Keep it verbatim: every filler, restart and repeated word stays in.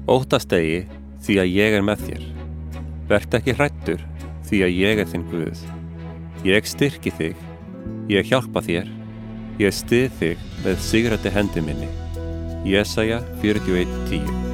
Óttast eigi, því að ég er með þér. Vertu ekki hræddur, því að ég er þinn Guð. Ég styrki þig, ég hjálpa þér, ég styð þig með sigrandi hendi minni. Jesaja fjörutíu og eitt tíu